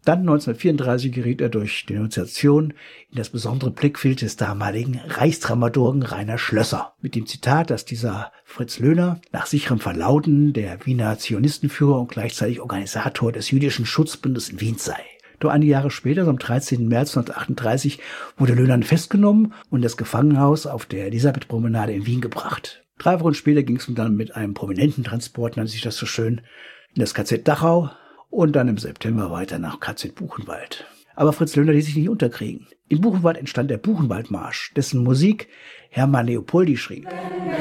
Dann 1934 geriet er durch Denunziation in das besondere Blickfeld des damaligen Reichsdramaturgen Rainer Schlösser. Mit dem Zitat, dass dieser Fritz Löhner nach sicherem Verlauten der Wiener Zionistenführer und gleichzeitig Organisator des jüdischen Schutzbundes in Wien sei. Doch einige Jahre später, am 13. März 1938, wurde Löhner festgenommen und in das Gefangenhaus auf der Elisabethpromenade in Wien gebracht. 3 Wochen später ging es dann mit einem prominenten Transport, nannte sich das so schön, in das KZ Dachau und dann im September weiter nach KZ Buchenwald. Aber Fritz Löhner ließ sich nicht unterkriegen. In Buchenwald entstand der Buchenwaldmarsch, dessen Musik Hermann Leopoldi schrieb.